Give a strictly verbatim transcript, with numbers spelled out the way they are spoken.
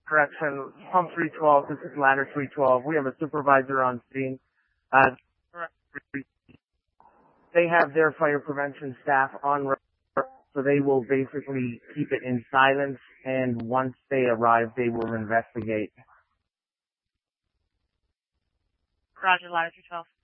Correction, pump three twelve, this is ladder three twelve. We have a supervisor on scene. Uh, they have their fire prevention staff on, so they will basically keep it in silence, and once they arrive, they will investigate. Roger, ladder three twelve.